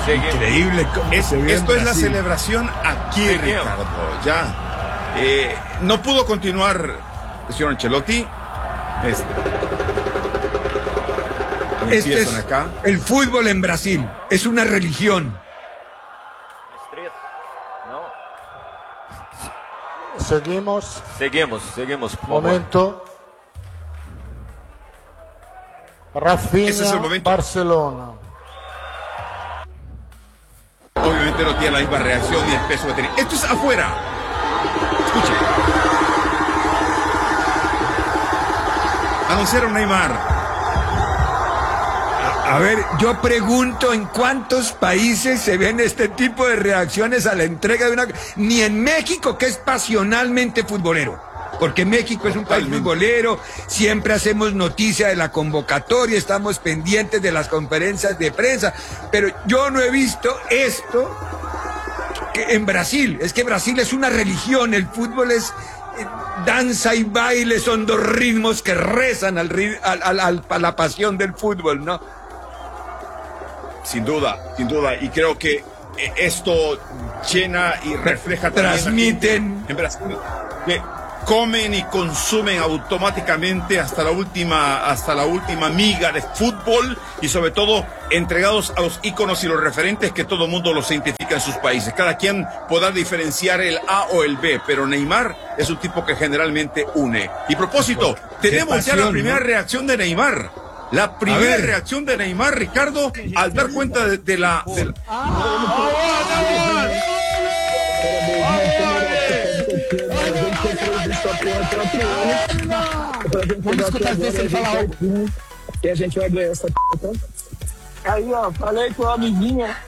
Increíble. Esto es la celebración aquí, Ricardo. Ya. No pudo continuar el señor Ancelotti. Este es acá. El fútbol en Brasil. Es una religión. Seguimos. Momento. Rafinha, Ese es el momento. Barcelona. Obviamente no tiene la misma reacción ni el peso que tiene. Esto es afuera. Escuchen. Anunciaron Neymar. A ver, yo pregunto en cuántos países se ven este tipo de reacciones a la entrega de una... Ni en México, que es pasionalmente futbolero. Porque México es un país futbolero, siempre hacemos noticia de la convocatoria, estamos pendientes de las conferencias de prensa, pero yo no he visto esto que en Brasil. Es que Brasil es una religión, el fútbol es danza y baile, son dos ritmos que rezan a la pasión del fútbol, ¿no? Sin duda, y creo que esto llena y refleja transmiten en Brasil que comen y consumen automáticamente hasta la última miga de fútbol y sobre todo entregados a los íconos y los referentes que todo el mundo los identifica en sus países. Cada quien podrá diferenciar el A o el B, pero Neymar es un tipo que generalmente une. Y propósito, tenemos ya la primera reacción de Neymar. La primera reacción de Neymar, Ricardo, al dar cuenta de la... Vamos escutar as vezes ele falar que a gente vai ganhar essa p***. Aí, ó, falei com a amiguinha.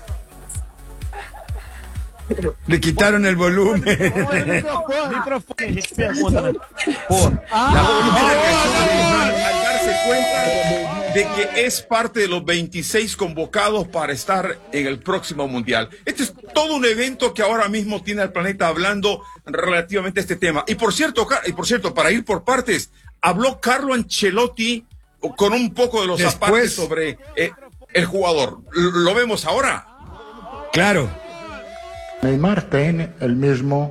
Le quitaron el volumen. Microfone, a gente pergunta, né? Al darse cuenta de que es parte de los 26 convocados para estar en el próximo Mundial. Este es todo un evento que ahora mismo tiene al planeta hablando relativamente a este tema. Y por cierto, para ir por partes, habló Carlo Ancelotti con un poco de los zapatos sobre el jugador. ¿Lo vemos ahora? Claro. Neymar tiene el mismo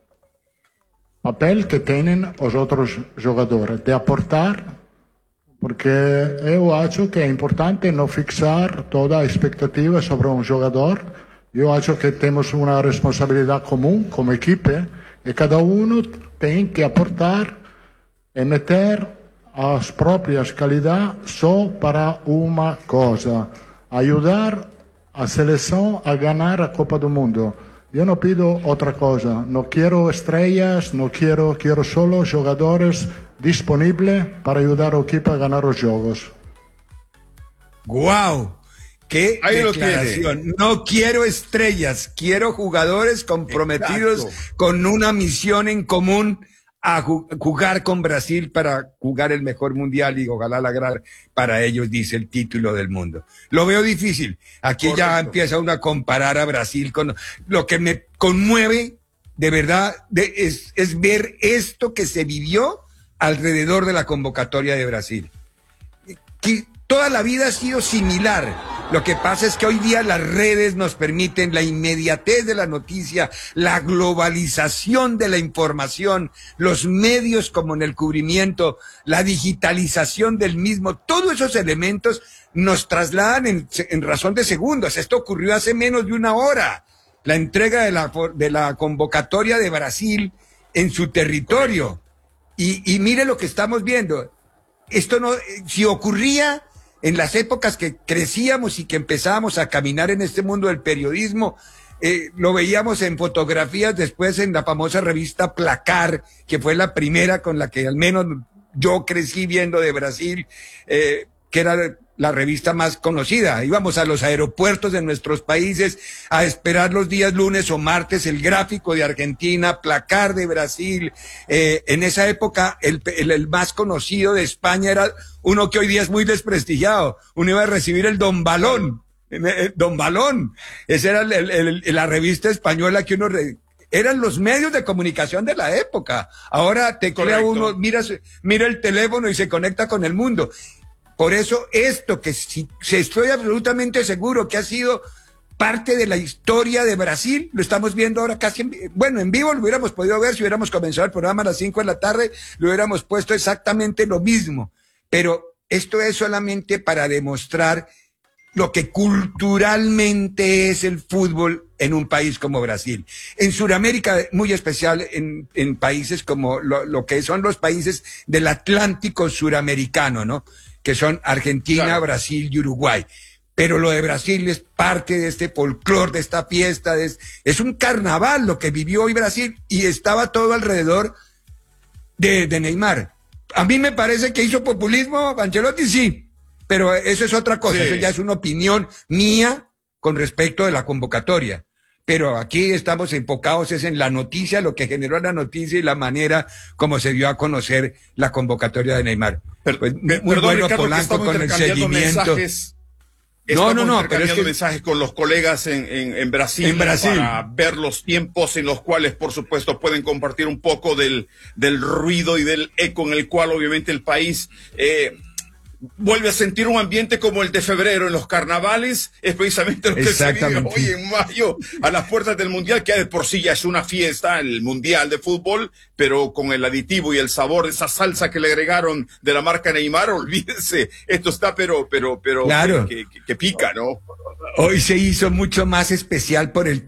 papel que tienen los otros jugadores, de aportar, porque yo acho que es importante no fixar toda expectativa sobre un jugador. Yo acho que tenemos una responsabilidad común como equipo y cada uno tiene que aportar y meter as propias calidades só para una cosa, ayudar a selección a ganar a Copa do Mundo. Yo no pido otra cosa, no quiero estrellas, quiero solo jugadores disponibles para ayudar al equipo a ganar los juegos. ¡Guau! ¡Qué declaración! No quiero estrellas, quiero jugadores comprometidos con una misión en común a jugar con Brasil para jugar el mejor mundial y ojalá lograr para ellos, dice, el título del mundo. Lo veo difícil. Aquí ya empieza uno a comparar a Brasil con... Lo que me conmueve, de verdad, es ver esto que se vivió alrededor de la convocatoria de Brasil. Que toda la vida ha sido similar. Lo que pasa es que hoy día las redes nos permiten la inmediatez de la noticia, la globalización de la información, los medios como en el cubrimiento, la digitalización del mismo, todos esos elementos nos trasladan en razón de segundos. Esto ocurrió hace menos de una hora. La entrega de la convocatoria de Brasil en su territorio. Y mire lo que estamos viendo. Esto no, si ocurría en las épocas que crecíamos y que empezábamos a caminar en este mundo del periodismo, lo veíamos en fotografías, después en la famosa revista Placar, que fue la primera con la que al menos yo crecí viendo de Brasil, que era la revista más conocida. Íbamos a los aeropuertos de nuestros países a esperar los días lunes o martes el gráfico de Argentina, Placar de Brasil. En esa época el más conocido de España era uno que hoy día es muy desprestigiado. Uno iba a recibir el Don Balón. Don Balón. Esa era la revista española que uno... Eran los medios de comunicación de la época. Ahora teclea uno, mira el teléfono y se conecta con el mundo. Por eso esto que estoy absolutamente seguro que ha sido parte de la historia de Brasil. Lo estamos viendo ahora casi en vivo lo hubiéramos podido ver si hubiéramos comenzado el programa a las 5 de la tarde, lo hubiéramos puesto exactamente lo mismo. Pero esto es solamente para demostrar lo que culturalmente es el fútbol en un país como Brasil. En Sudamérica, muy especial en países como lo que son los países del Atlántico suramericano, ¿no? Que son Argentina, claro, Brasil y Uruguay. Pero lo de Brasil es parte de este folclore, de esta fiesta, es un carnaval lo que vivió hoy Brasil, y estaba todo alrededor de Neymar. A mí me parece que hizo populismo Ancelotti, sí, pero eso es otra cosa, sí. Eso ya es una opinión mía con respecto de la convocatoria. Pero aquí estamos enfocados es en la noticia, lo que generó la noticia y la manera como se dio a conocer la convocatoria de Neymar. Pues, muy bueno, Ricardo, Polanco con el seguimiento. Estamos intercambiando mensajes con los colegas en Brasil. Para ver los tiempos en los cuales, por supuesto, pueden compartir un poco del ruido y del eco en el cual, obviamente, el país vuelve a sentir un ambiente como el de febrero en los carnavales. Es precisamente lo que se vive hoy en mayo a las puertas del Mundial, que de por sí ya es una fiesta, el Mundial de fútbol, pero con el aditivo y el sabor de esa salsa que le agregaron de la marca Neymar, olvídense, esto está pero claro, que pica, ¿no? Hoy se hizo mucho más especial por el